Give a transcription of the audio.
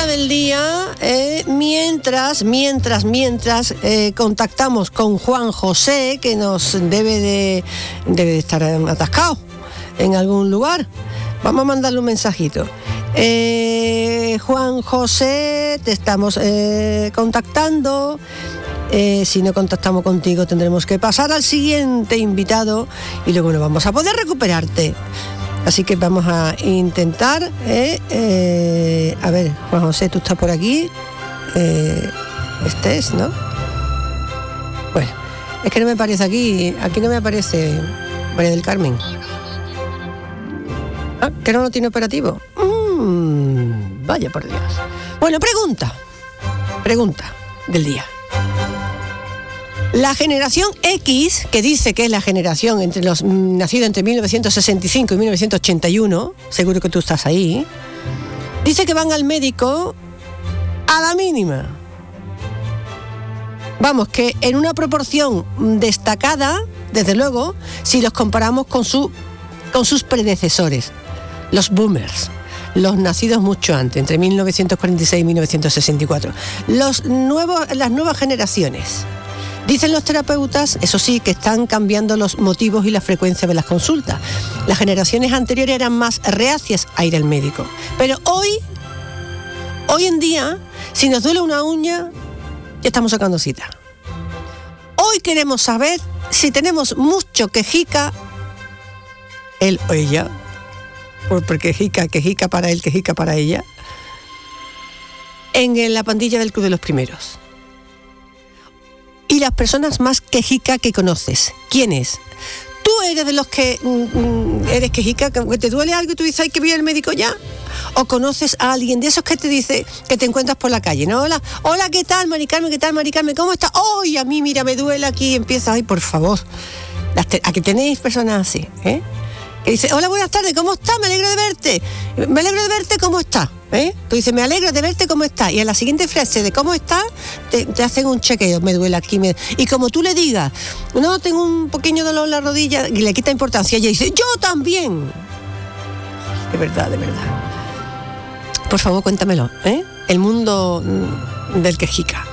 pregunta del día, mientras contactamos con Juan José, que nos debe de estar atascado en algún lugar. Vamos a mandarle un mensajito. Juan José, te estamos contactando. Si no contactamos contigo, tendremos que pasar al siguiente invitado y luego no vamos a poder recuperarte. Así que vamos a intentar, a ver, Juan José, tú estás por aquí, ¿no? Bueno, es que no me aparece aquí no me aparece María del Carmen. Ah, que no lo tiene operativo. Vaya por Dios. Bueno, pregunta del día. La generación X, que dice que es la generación entre los nacidos entre 1965 y 1981, seguro que tú estás ahí, dice que van al médico a la mínima. Vamos, que en una proporción destacada, desde luego, si los comparamos con sus predecesores, los boomers, los nacidos mucho antes, entre 1946 y 1964, las nuevas generaciones. Dicen los terapeutas, eso sí, que están cambiando los motivos y la frecuencia de las consultas. Las generaciones anteriores eran más reacias a ir al médico. Pero hoy en día, si nos duele una uña, ya estamos sacando cita. Hoy queremos saber si tenemos mucho quejica, él o ella, porque quejica para él, quejica para ella, en la pandilla del Club de los Primeros. Y las personas más quejica que conoces, ¿quién es? ¿Tú eres de los que eres quejica, que te duele algo y tú dices, ay, que voy al médico ya? ¿O conoces a alguien de esos que te dice, que te encuentras por la calle, ¿no? Hola, ¿qué tal, Mari Carmen? ¿Qué tal, Mari Carmen? ¿Cómo estás? ¡Ay, a mí, mira, me duele aquí! Y empieza, ay, por favor. ¿A que tenéis personas así, que dice, hola, buenas tardes, ¿cómo estás? Me alegro de verte. Me alegro de verte, ¿cómo estás? Tú dices, me alegro de verte, ¿cómo estás? Y a la siguiente frase de ¿cómo estás? Te hacen un chequeo, me duele aquí. Y como tú le digas, no, tengo un pequeño dolor en la rodilla, y le quita importancia, ella dice, yo también. De verdad. Por favor, cuéntamelo, el mundo del quejica.